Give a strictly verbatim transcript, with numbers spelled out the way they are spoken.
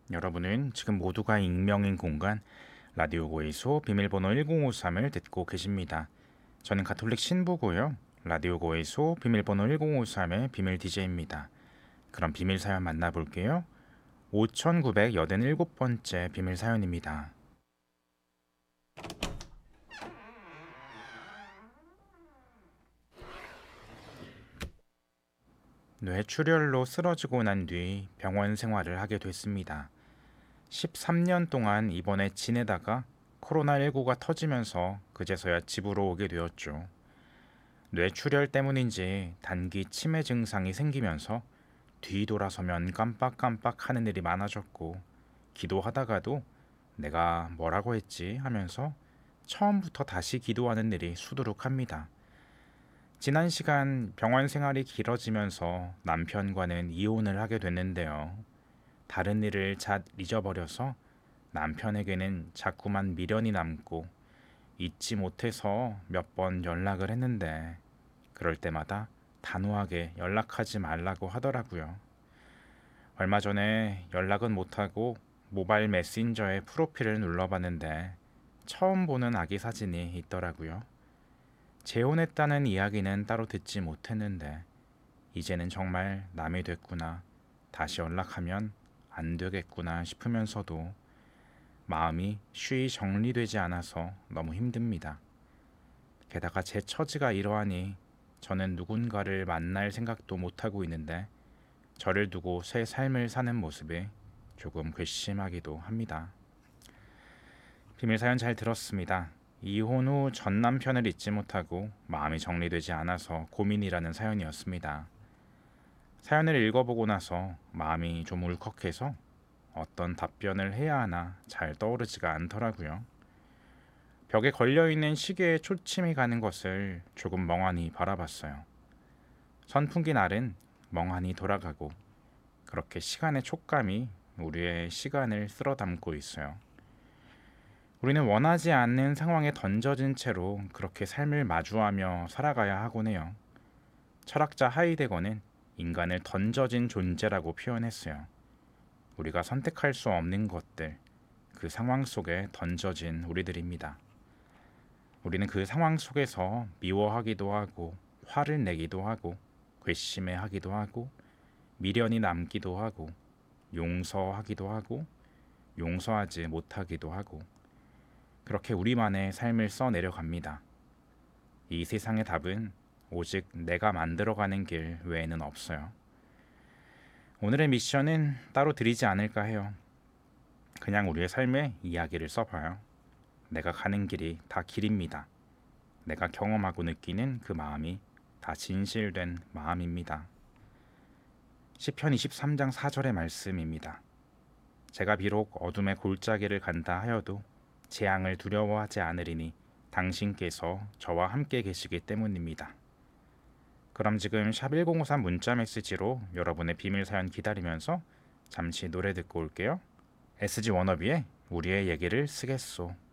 여러분은 지금 모두가 익명인 공간 라디오 고에서 비밀번호 일공오삼을 듣고 계십니다. 저는 가톨릭 신부고요. 라디오 고에서 비밀번호 일공오삼의 비밀 디제이입니다. 그럼 비밀 사연 만나볼게요. 오천구백팔십칠 번째 비밀 사연입니다. 뇌출혈로 쓰러지고 난 뒤 병원 생활을 하게 됐습니다. 십삼 년 동안 입원해 지내다가 코로나십구가 터지면서 그제서야 집으로 오게 되었죠. 뇌출혈 때문인지 단기 치매 증상이 생기면서 뒤돌아서면 깜빡깜빡 하는 일이 많아졌고, 기도하다가도 내가 뭐라고 했지 하면서 처음부터 다시 기도하는 일이 수두룩합니다. 지난 시간 병원 생활이 길어지면서 남편과는 이혼을 하게 됐는데요. 다른 일을 잘 잊어버려서 남편에게는 자꾸만 미련이 남고 잊지 못해서 몇 번 연락을 했는데, 그럴 때마다 단호하게 연락하지 말라고 하더라고요. 얼마 전에 연락은 못하고 모바일 메신저의 프로필을 눌러봤는데 처음 보는 아기 사진이 있더라고요. 재혼했다는 이야기는 따로 듣지 못했는데 이제는 정말 남이 됐구나, 다시 연락하면 안 되겠구나 싶으면서도 마음이 쉬이 정리되지 않아서 너무 힘듭니다. 게다가 제 처지가 이러하니 저는 누군가를 만날 생각도 못하고 있는데 저를 두고 새 삶을 사는 모습에 조금 괘씸하기도 합니다. 비밀 사연 잘 들었습니다. 이혼 후 전 남편을 잊지 못하고 마음이 정리되지 않아서 고민이라는 사연이었습니다. 사연을 읽어보고 나서 마음이 좀 울컥해서 어떤 답변을 해야 하나 잘 떠오르지가 않더라고요. 벽에 걸려있는 시계에 초침이 가는 것을 조금 멍하니 바라봤어요. 선풍기 날은 멍하니 돌아가고 그렇게 시간의 촉감이 우리의 시간을 쓸어 담고 있어요. 우리는 원하지 않는 상황에 던져진 채로 그렇게 삶을 마주하며 살아가야 하곤 해요. 철학자 하이데거는 인간을 던져진 존재라고 표현했어요. 우리가 선택할 수 없는 것들, 그 상황 속에 던져진 우리들입니다. 우리는 그 상황 속에서 미워하기도 하고 화를 내기도 하고 괘씸해하기도 하고 미련이 남기도 하고 용서하기도 하고 용서하지 못하기도 하고, 그렇게 우리만의 삶을 써내려갑니다. 이 세상의 답은 오직 내가 만들어가는 길 외에는 없어요. 오늘의 미션은 따로 드리지 않을까 해요. 그냥 우리의 삶의 이야기를 써봐요. 내가 가는 길이 다 길입니다. 내가 경험하고 느끼는 그 마음이 다 진실된 마음입니다. 시편 이십삼 장 사 절의 말씀입니다. 제가 비록 어둠의 골짜기를 간다 하여도 재앙을 두려워하지 않으리니 당신께서 저와 함께 계시기 때문입니다. 그럼 지금 샵 일공오삼 문자 메시지로 여러분의 비밀 사연 기다리면서 잠시 노래 듣고 올게요. 에스지 워너비의 우리의 얘기를 쓰겠소.